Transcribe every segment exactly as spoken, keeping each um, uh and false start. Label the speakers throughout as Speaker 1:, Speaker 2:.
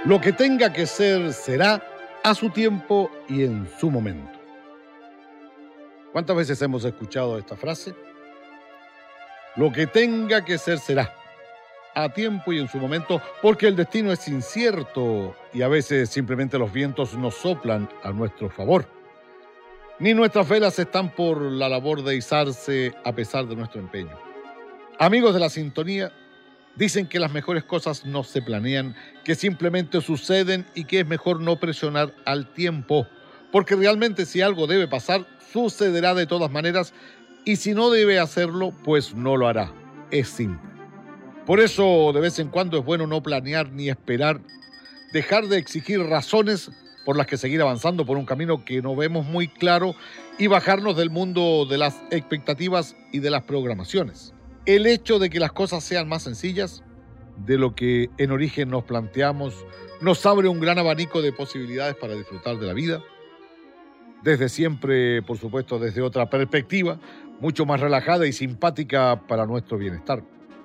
Speaker 1: Lo que tenga que ser, será a su tiempo y en su momento. ¿Cuántas veces hemos escuchado esta frase? Lo que tenga que ser, será a tiempo y en su momento, porque el destino es incierto y a veces simplemente los vientos nos soplan a nuestro favor. Ni nuestras velas están por la labor de izarse a pesar de nuestro empeño. Amigos de la sintonía, dicen que las mejores cosas no se planean, que simplemente suceden y que es mejor no presionar al tiempo, porque realmente si algo debe pasar, sucederá de todas maneras y si no debe hacerlo, pues no lo hará. Es simple. Por eso de vez en cuando es bueno no planear ni esperar, dejar de exigir razones por las que seguir avanzando por un camino que no vemos muy claro y bajarnos del mundo de las expectativas y de las programaciones. El hecho de que las cosas sean más sencillas de lo que en origen nos planteamos nos abre un gran abanico de posibilidades para disfrutar de la vida, desde siempre, por supuesto, desde otra perspectiva, mucho más relajada y simpática para nuestro bienestar.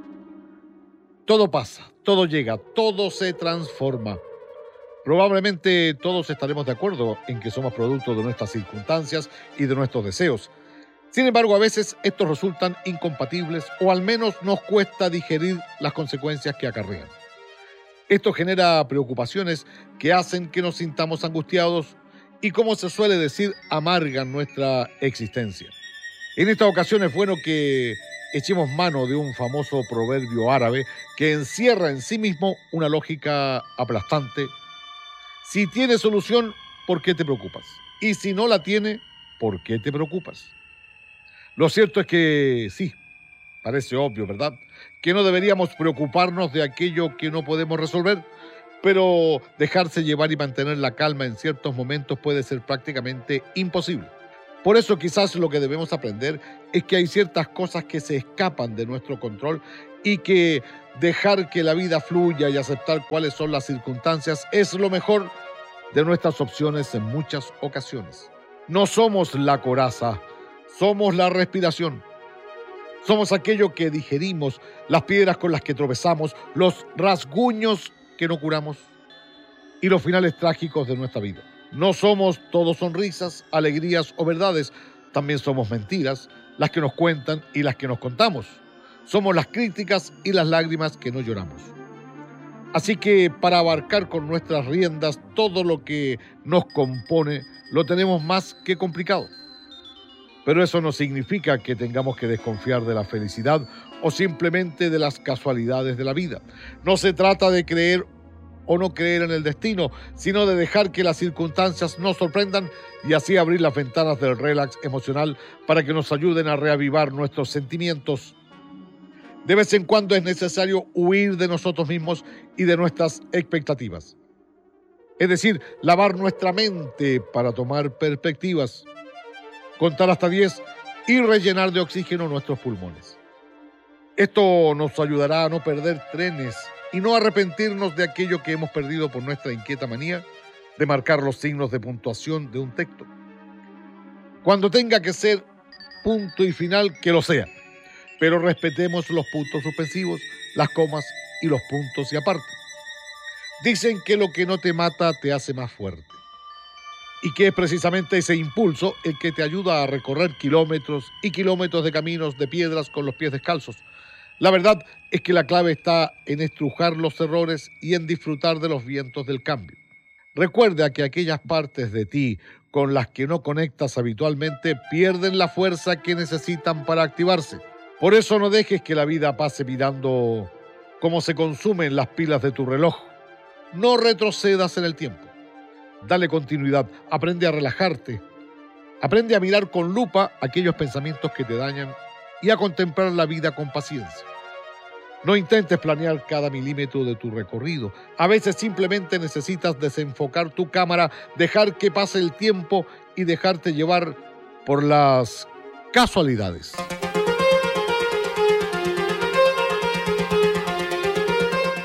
Speaker 1: Todo pasa, todo llega, todo se transforma. Probablemente todos estaremos de acuerdo en que somos producto de nuestras circunstancias y de nuestros deseos. Sin embargo, a veces estos resultan incompatibles o al menos nos cuesta digerir las consecuencias que acarrean. Esto genera preocupaciones que hacen que nos sintamos angustiados y, como se suele decir, amargan nuestra existencia. En esta ocasión es bueno que echemos mano de un famoso proverbio árabe que encierra en sí mismo una lógica aplastante. Si tiene solución, ¿por qué te preocupas? Y si no la tiene, ¿por qué te preocupas? Lo cierto es que sí, parece obvio, ¿verdad? Que no deberíamos preocuparnos de aquello que no podemos resolver, pero dejarse llevar y mantener la calma en ciertos momentos puede ser prácticamente imposible. Por eso quizás lo que debemos aprender es que hay ciertas cosas que se escapan de nuestro control y que dejar que la vida fluya y aceptar cuáles son las circunstancias es lo mejor de nuestras opciones en muchas ocasiones. No somos la coraza, somos la respiración. Somos aquello que digerimos, las piedras con las que tropezamos, los rasguños que no curamos y los finales trágicos de nuestra vida. No somos todo sonrisas, alegrías o verdades, también somos mentiras, las que nos cuentan y las que nos contamos. Somos las críticas y las lágrimas que no lloramos. Así que para abarcar con nuestras riendas todo lo que nos compone, lo tenemos más que complicado. Pero eso no significa que tengamos que desconfiar de la felicidad o simplemente de las casualidades de la vida. No se trata de creer o no creer en el destino, sino de dejar que las circunstancias nos sorprendan y así abrir las ventanas del relax emocional para que nos ayuden a reavivar nuestros sentimientos. De vez en cuando es necesario huir de nosotros mismos y de nuestras expectativas. Es decir, lavar nuestra mente para tomar perspectivas, contar hasta diez y rellenar de oxígeno nuestros pulmones. Esto nos ayudará a no perder trenes y no arrepentirnos de aquello que hemos perdido por nuestra inquieta manía de marcar los signos de puntuación de un texto. Cuando tenga que ser punto y final, que lo sea, pero respetemos los puntos suspensivos, las comas y los puntos y aparte. Dicen que lo que no te mata te hace más fuerte y que es precisamente ese impulso el que te ayuda a recorrer kilómetros y kilómetros de caminos de piedras con los pies descalzos. La verdad es que la clave está en estrujar los errores y en disfrutar de los vientos del cambio. Recuerda que aquellas partes de ti con las que no conectas habitualmente pierden la fuerza que necesitan para activarse. Por eso no dejes que la vida pase mirando cómo se consumen las pilas de tu reloj. No retrocedas en el tiempo. Dale continuidad, aprende a relajarte. Aprende a mirar con lupa aquellos pensamientos que te dañan y a contemplar la vida con paciencia. No intentes planear cada milímetro de tu recorrido. A veces simplemente necesitas desenfocar tu cámara, dejar que pase el tiempo y dejarte llevar por las casualidades.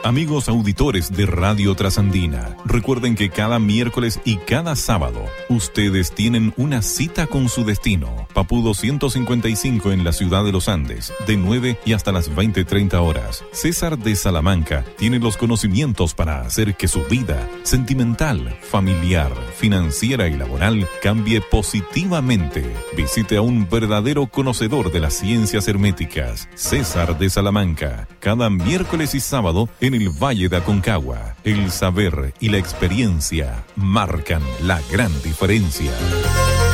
Speaker 2: Amigos auditores de Radio Trasandina, recuerden que cada miércoles y cada sábado ustedes tienen una cita con su destino. Papudo ciento cincuenta y cinco en la ciudad de Los Andes, de nueve y hasta las veinte treinta horas. César de Salamanca tiene los conocimientos para hacer que su vida sentimental, familiar, financiera y laboral cambie positivamente. Visite a un verdadero conocedor de las ciencias herméticas, César de Salamanca, cada miércoles y sábado en el Valle de Aconcagua. El saber y la experiencia marcan la gran diferencia.